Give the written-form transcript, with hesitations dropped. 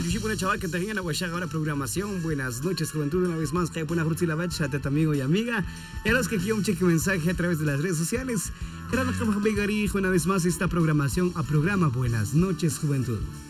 Bueno, chaval, que tengan ahora programación. Buenas noches, juventud. Una vez más, que buena la bacha, amigo y amiga. Y a los que aquí un cheque mensaje a través de las redes sociales. Una vez más esta programación a programa Buenas noches, juventud.